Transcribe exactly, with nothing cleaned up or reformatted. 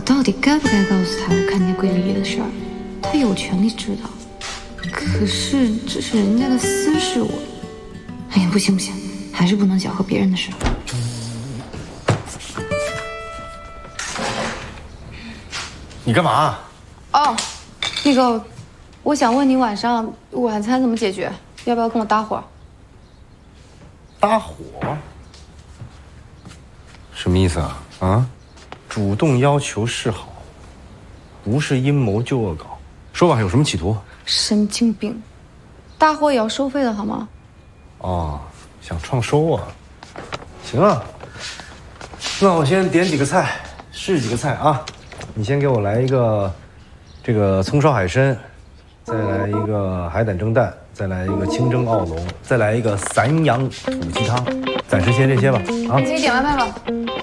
到底该不该告诉他我看见桂丽丽的事儿？他有权利知道，可是这是人家的私事，我……哎呀，不行不行，还是不能搅和别人的事。 你干嘛？ 哦，那个，我想问你晚上晚餐怎么解决？要不要跟我搭伙？ 搭伙？什么意思啊？啊？主动要求示好，不是阴谋就恶搞。说吧，有什么企图？ 神经病！搭伙也要收费的好吗？ 哦，想创收啊？行啊，那我先点几个菜，试几个菜啊。你先给我来一个这个葱烧海参，再来一个海胆蒸蛋，再来一个清蒸澳龙，再来一个散养土鸡汤。暂时先这些吧。啊， 你自己点外卖吧。